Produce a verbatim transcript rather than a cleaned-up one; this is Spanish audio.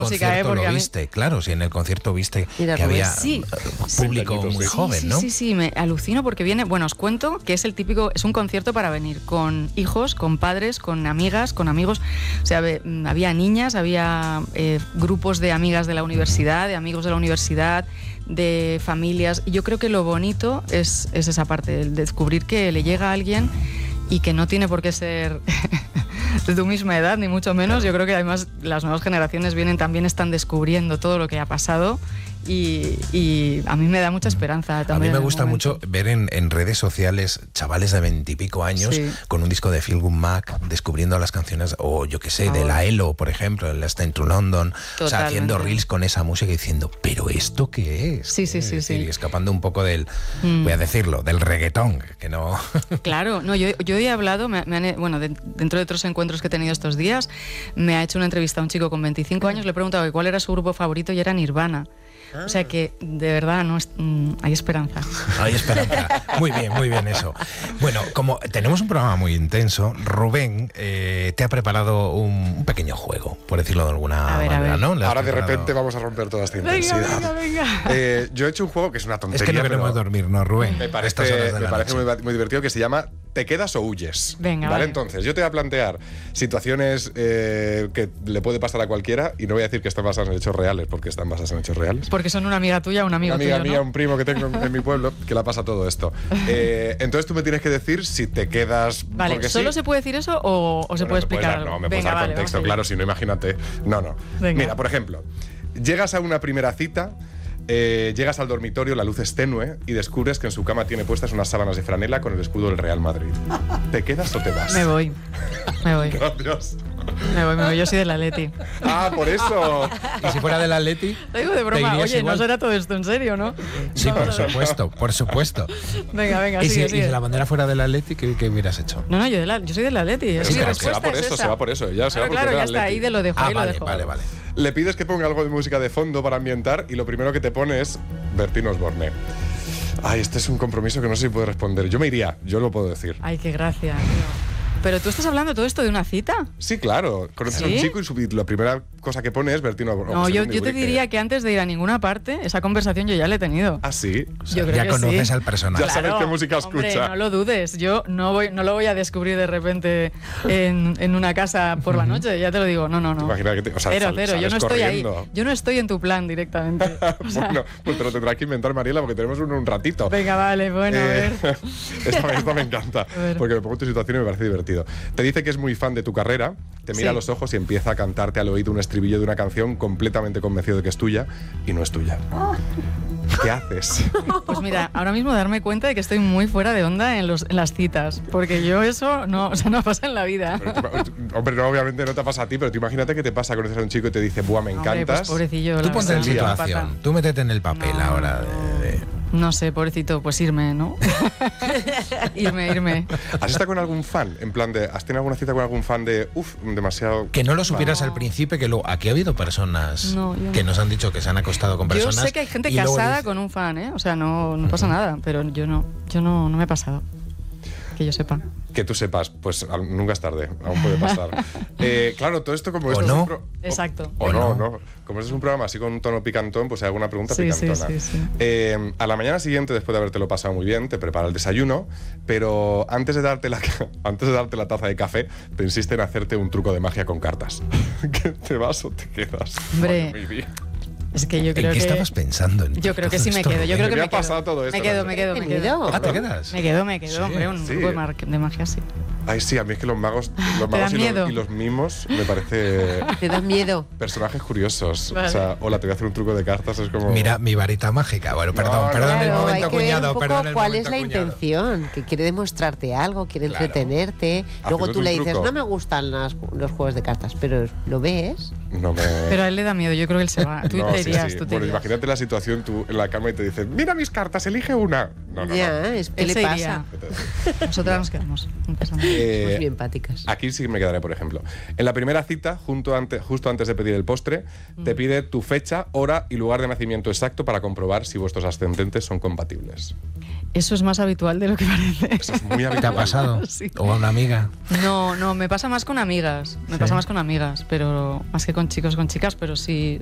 música, ¿eh? Porque lo viste, mí... claro, si en el concierto viste Mira, que había sí, público sí, muy sí, joven, sí, ¿no? Sí, sí, sí, me alucino porque viene, bueno, os cuento que es el típico, es un concierto para venir con hijos, con padres, con amigas, con amigos, o sea, había niñas, había eh, grupos de amigas de la universidad, de amigos de la universidad, de familias. Yo creo que lo bonito es, es esa parte, el descubrir que le llega a alguien y que no tiene por qué ser de tu misma edad, ni mucho menos. Yo creo que además las nuevas generaciones vienen también, están descubriendo todo lo que ha pasado y, y a mí me da mucha esperanza también. A mí me gusta mucho ver en, en redes sociales chavales de veintipico años sí. con un disco de Feel Good Mac descubriendo las canciones, o yo qué sé, oh. de la Elo, por ejemplo, el Last Time to London, Totalmente. O sea, haciendo reels con esa música y diciendo, ¿pero esto qué es? Sí, sí, ¿Eh? sí, decir, sí. Y escapando un poco del, mm. voy a decirlo, del reggaetón, que no... Claro, no, yo, yo he hablado, me, me han, bueno, de, dentro de otros encuentros que he tenido estos días, me ha hecho una entrevista a un chico con veinticinco años, le he preguntado cuál era su grupo favorito y era Nirvana. O sea que, de verdad, no es, mm, hay esperanza. Hay esperanza. Muy bien, muy bien eso. Bueno, como tenemos un programa muy intenso, Rubén eh, te ha preparado un, un pequeño juego, por decirlo de alguna ver, manera, ¿no? Ahora de repente vamos a romper toda esta intensidad. Venga, venga, venga. Eh, yo he hecho un juego que es una tontería. Es que no queremos dormir, ¿no, Rubén? Me parece, me parece muy, muy divertido, que se llama ¿Te quedas o huyes? Venga, ¿Vale? vale. Entonces, yo te voy a plantear situaciones eh, que le puede pasar a cualquiera y no voy a decir que están basadas en hechos reales, porque están basadas en hechos reales. Porque son una amiga tuya, un amigo una amiga tuyo, mía, ¿no? un primo que tengo en, en mi pueblo, que le pasa todo esto. Eh, entonces tú me tienes que decir si te quedas... Vale, porque ¿solo sí. se puede decir eso o, o bueno, se puede explicar dar, algo? No, me Venga, puedes dar vale, contexto, claro, si no, imagínate. No, no. Venga. Mira, por ejemplo, llegas a una primera cita... Eh, llegas al dormitorio, la luz es tenue y descubres que en su cama tiene puestas unas sábanas de franela con el escudo del Real Madrid. ¿Te quedas o te vas? Me voy. Me voy. Gracias. Me voy, me voy. Yo soy del Atleti. Ah, por eso. ¿Y si fuera del Atleti? Lo digo de broma. Oye, igual? No será todo esto en serio, ¿no? Sí, no, por no, supuesto, por supuesto. Venga, venga, ¿Y sigue, si, sigue. ¿Y si la bandera fuera del Atleti, qué, qué hubieras hecho? No, no, yo, de la, yo soy del Atleti. Sí, claro, se va por eso, se va por eso. Ya, se claro, va claro, ya está, está, ahí de lo dejo, ah, ahí vale, lo dejo. vale, vale. Le pides que ponga algo de música de fondo para ambientar y lo primero que te pone es Bertín Osborne. Ay, este es un compromiso que no sé si puedo responder. Yo me iría, yo lo puedo decir. Ay, qué gracia, tío. ¿Pero tú estás hablando todo esto de una cita? Sí, claro. Conoces ¿Sí? a un chico y su, la primera cosa que pone es Bertino Osborne. No, yo, yo te diría que antes de ir a ninguna parte, esa conversación yo ya la he tenido. ¿Ah, sí? O sea, yo creo ya que conoces sí. al personaje. Ya sabes claro, qué música hombre, escucha. No lo dudes. Yo no voy, no lo voy a descubrir de repente en, en una casa por la noche. Ya te lo digo. No, no, no. Imagina que te, o sea, cero, sal, cero. Yo no estoy corriendo. ahí. Yo no estoy en tu plan directamente. O sea, bueno, pues te lo tendrás que inventar, Mariela, porque tenemos uno un ratito. Venga, vale, bueno, Eh, a ver. esta, esta me encanta, porque me pongo en tu situación y me parece divertido. Te dice que es muy fan de tu carrera, te mira Sí. a los ojos y empieza a cantarte al oído un estribillo de una canción completamente convencido de que es tuya y no es tuya. ¿Qué haces? Pues mira, ahora mismo darme cuenta de que estoy muy fuera de onda en, los, en las citas, porque yo eso no, o sea, no pasa en la vida. Pero tú, hombre, no, obviamente no te pasa a ti, pero tú imagínate que te pasa, conoces a un chico y te dice, buah, me encantas. Hombre, pues pobrecillo. Tú la ponte en verdad, situación, pata. tú métete en el papel No, ahora de... de... No sé, pobrecito, pues irme, ¿no? irme, irme. ¿Has estado con algún fan? En plan de, ¿has tenido alguna cita con algún fan de, uff, demasiado... Que no lo supieras No. al principio, que luego, aquí ha habido personas No, yo que no. nos han dicho que se han acostado con Yo personas. sé que hay gente y luego casada dice- con un fan, ¿eh? O sea, no, no pasa nada, pero yo no, yo no, no me he pasado. Que yo sepa. Que tú sepas, pues a- nunca es tarde, aún puede pasar. eh, claro, todo esto como O esto no. es un pro- Exacto. O, o O no, no. no. Como este es un programa así con un tono picantón, pues hay alguna pregunta Sí, sí, picantona. sí, sí. Eh, a la mañana siguiente, después de habértelo pasado muy bien, te prepara el desayuno, pero antes de darte la, antes de darte la taza de café, te insiste en hacerte un truco de magia con cartas. ¿Que te vas o te quedas? Hombre, Ay, mi vida. Es que yo ¿En creo qué que... estabas pensando? En Yo creo que todo sí me esto, quedo. Yo Rubén? creo que me me ha pasado quedo. todo esto, Me quedo, ¿no? me quedo, me ¿Te quedo. quedo? Ah, ¿te quedas? Me quedo, me quedo, Sí, hombre, un sí. truco de, mar- de magia así. Ay, sí, a mí es que los magos, los ¿Te magos dan y, miedo? los, y los mimos me parece Te da miedo. personajes curiosos. Vale. O sea, hola, te voy a hacer un truco de cartas, es como... Mira, mi varita mágica. Bueno, perdón, No, perdón el Claro, hay momento, que ver cuñado. un poco Perdón el cuál es momento, la cuñado. intención, que quiere demostrarte algo, quiere Claro. entretenerte. Luego Haciéndote tú le un dices, truco. no me gustan las- los juegos de cartas, pero lo ves. No me... Pero a él le da miedo, yo creo que él se va. Tú No, te sí, irías, sí. tú te Bueno, irías. imagínate la situación tú en la cama y te dicen, mira mis cartas, elige una. No, no, ya, no. es ¿qué Él le se pasa? iría. Nosotras nos quedamos. No pasa nada. Eh, Somos bien empáticas. Aquí sí me quedaré, por ejemplo. En la primera cita, junto antes, justo antes de pedir el postre, te pide tu fecha, hora y lugar de nacimiento exacto para comprobar si vuestros ascendentes son compatibles. Eso es más habitual de lo que parece. Eso es muy ¿Te ha habitual. pasado? Sí. ¿O a una amiga? No, no, me pasa más con amigas. Me ¿Sí? pasa más con amigas, pero más que con chicos, con chicas, pero sí,